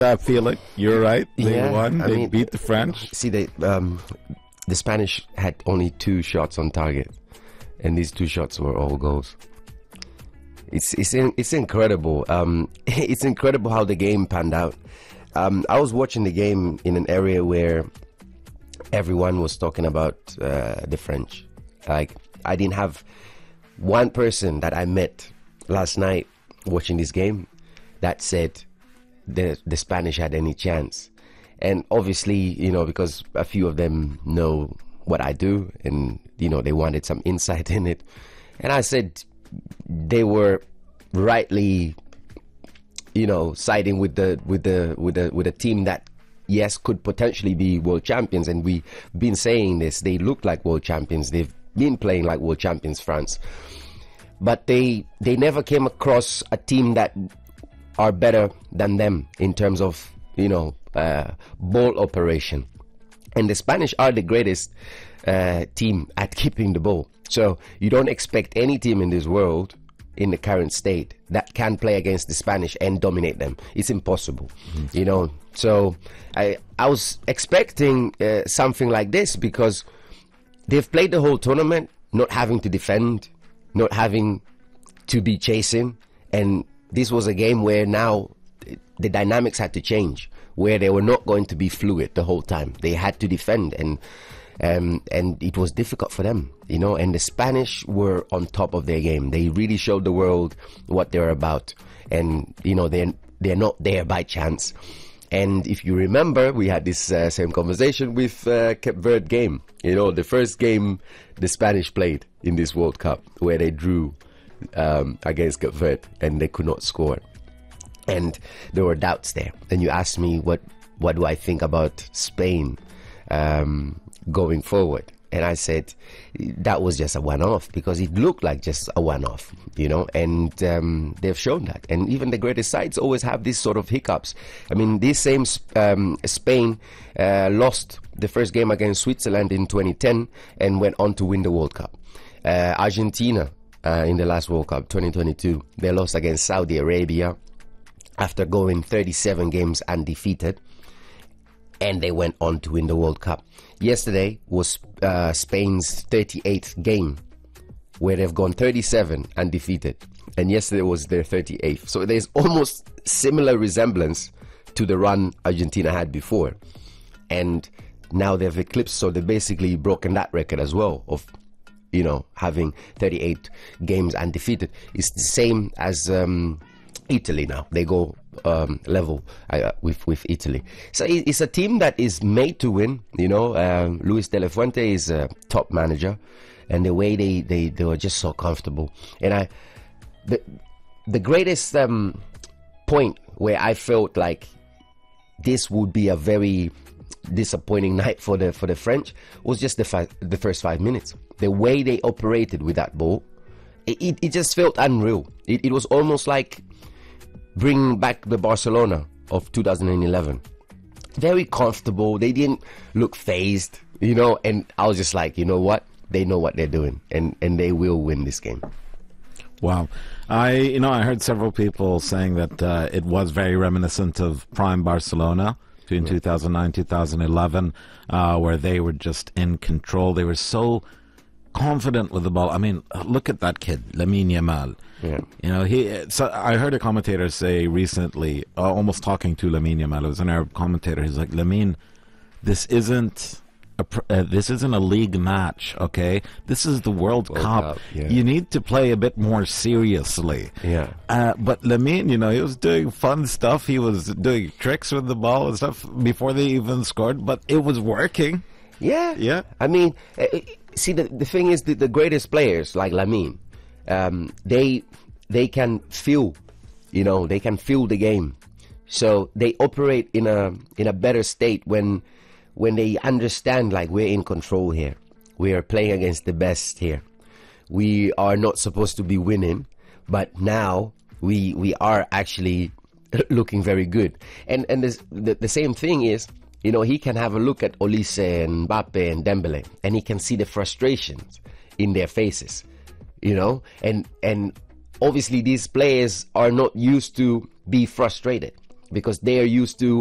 I feel like you're right. They Yeah, won. I They mean, beat the French. See, the Spanish had only 2 shots on target, and these 2 shots were all goals. It's incredible. It's incredible how the game panned out. I was watching the game in an area where everyone was talking about the French. Like, I didn't have one person that I met last night watching this game that said the Spanish had any chance. And obviously, you know, because a few of them know what I do, and you know, they wanted some insight in it. And I said they were rightly, you know, siding with the team that, yes, could potentially be world champions. And we've been saying this. They look like world champions. They've been playing like world champions, France. But they never came across a team that are better than them in terms of, you know, ball operation. And the Spanish are the greatest team at keeping the ball. So you don't expect any team in this world, in the current state, that can play against the Spanish and dominate them. It's impossible, you know. So I was expecting something like this, because they've played the whole tournament not having to defend, not having to be chasing, and this was a game where now the dynamics had to change, where they were not going to be fluid the whole time. They had to defend, and it was difficult for them, you know. And the Spanish were on top of their game. They really showed the world what they're about, and you know, they're not there by chance. And if you remember, we had this same conversation with Cape Verde game. You know, the first game the Spanish played in this World Cup, where they drew against Cape Verde and they could not score. And there were doubts there. And you asked me what do I think about Spain going forward. And I said that was just a one-off, because it looked like just a one-off, you know, and they've shown that. And even the greatest sides always have these sort of hiccups. I mean, this same Spain lost the first game against Switzerland in 2010 and went on to win the World Cup. Argentina in the last World Cup, 2022, they lost against Saudi Arabia after going 37 games undefeated, and they went on to win the World Cup. Yesterday was Spain's 38th game, where they've gone 37 undefeated, and yesterday was their 38th. So there's almost similar resemblance to the run Argentina had before, and now they've eclipsed. So they've basically broken that record as well of, you know, having 38 games undefeated. It's the same as Italy now. They go level with Italy. So it's a team that is made to win, you know. Luis de la Fuente is a top manager, and the way they were just so comfortable. And the greatest point where I felt like this would be a very disappointing night for the French was just the first 5 minutes. The way they operated with that ball, it just felt unreal. It was almost like bringing back the Barcelona of 2011. Very comfortable. They didn't look phased, you know. And I was just like, you know what? They know what they're doing, and they will win this game. Wow. I heard several people saying that it was very reminiscent of prime Barcelona between 2009, 2011, where they were just in control. They were so confident with the ball. I mean, look at that kid, Lamine Yamal. Yeah. You know, so I heard a commentator say recently, almost talking to Lamine Yamal, it was an Arab commentator, he's like, Lamine, this isn't a league match, okay? This is the World Cup. Yeah. You need to play a bit more seriously. Yeah. But Lamine, you know, he was doing fun stuff. He was doing tricks with the ball and stuff before they even scored, but it was working. Yeah. Yeah. I mean, see, the thing is, the greatest players like Lamine, they can feel, you know, they can feel the game. So they operate in a better state when they understand, like, we're in control here. We are playing against the best here. We are not supposed to be winning, but now we are actually looking very good. And the same thing is, you know, he can have a look at Olise and Mbappe and Dembele, and he can see the frustrations in their faces, you know. And obviously these players are not used to be frustrated. because they are used to